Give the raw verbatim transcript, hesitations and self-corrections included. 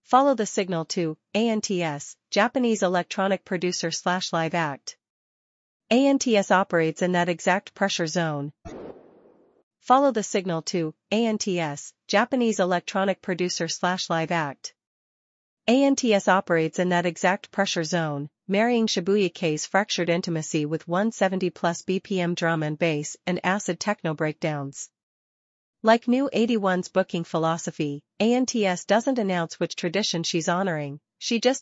Follow the signal to A N T S, Japanese electronic producer slash live act. A N T S operates in that exact pressure zone. Follow the signal to A N T S, Japanese electronic producer slash live act. A N T S operates in that exact pressure zone, marrying Shibuya Kei's fractured intimacy with one seventy plus B P M drum and bass and acid techno breakdowns. Like New eighty-one's booking philosophy, A N T S doesn't announce which tradition she's honoring, she just